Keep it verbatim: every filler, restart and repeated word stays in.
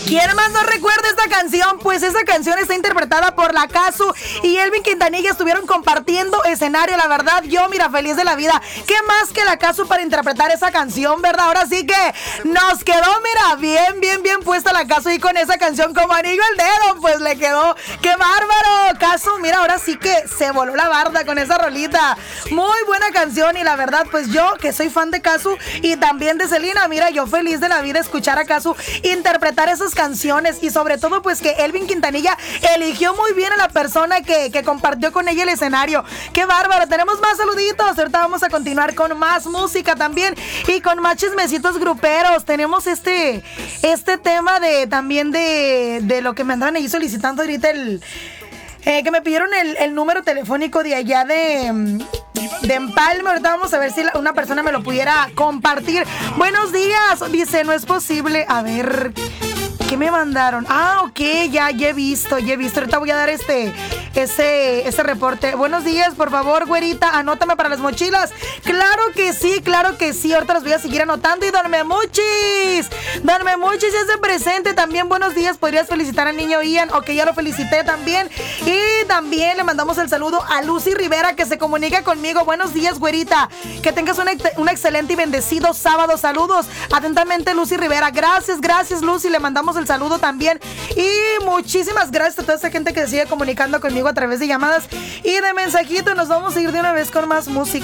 ¿Quién más no recuerda esta canción? Pues esa canción está interpretada por la Casu y Elvin Quintanilla. Estuvieron compartiendo escenario. La verdad, yo, mira, feliz de la vida. ¿Qué más que la Casu para interpretar esa canción, verdad? Ahora sí que nos quedó, mira, bien, bien, bien puesta la Casu y con esa canción como anillo al dedo, pues le quedó. ¡Qué bárbaro! Casu, mira, ahora sí que se voló la barda con esa rolita. Muy buena canción y la verdad, pues yo que soy fan de Casu y también de Selena, mira, yo feliz de la vida escuchar a Casu interpretar esas canciones y sobre todo pues que Elvin Quintanilla eligió muy bien a la persona que, que compartió con ella el escenario. ¡Qué bárbaro! Tenemos más saluditos. Ahorita vamos a continuar con más música también y con más chismecitos gruperos. Tenemos este, este tema de también de, de lo que me andaban ahí solicitando ahorita el... Eh, que me pidieron el, el número telefónico de allá de, de Empalme. Ahorita vamos a ver si la, una persona me lo pudiera compartir. Buenos días. Dice, no es posible. A ver, ¿qué me mandaron? Ah, ok, ya, ya he visto, ya he visto. Ahorita voy a dar este, ese, ese reporte. Buenos días, por favor, güerita, anótame para las mochilas. Claro que sí, claro que sí. Ahorita los voy a seguir anotando. Y Don Memuchis, Don Memuchis ya se presente también. Buenos días, podrías felicitar al niño Ian. Ok, ya lo felicité también. Y también le mandamos el saludo a Lucy Rivera, que se comunica conmigo. Buenos días, güerita. Que tengas un, un excelente y bendecido sábado. Saludos. Atentamente, Lucy Rivera. Gracias, gracias, Lucy. Le mandamos el saludo también. Y muchísimas gracias a toda esta gente que se sigue comunicando conmigo a través de llamadas y de mensajitos. Nos vamos a ir de una vez con más música.